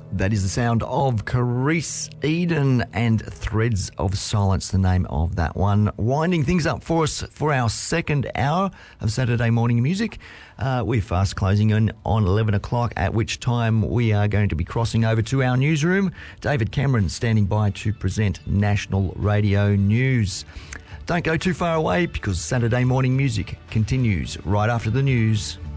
That is the sound of Carice Eden and Threads of Silence, the name of that one. Winding things up for us for our second hour of Saturday morning music. We're fast closing in on 11 o'clock, at which time we are going to be crossing over to our newsroom. David Cameron standing by to present National Radio News. Don't go too far away because Saturday morning music continues right after the news.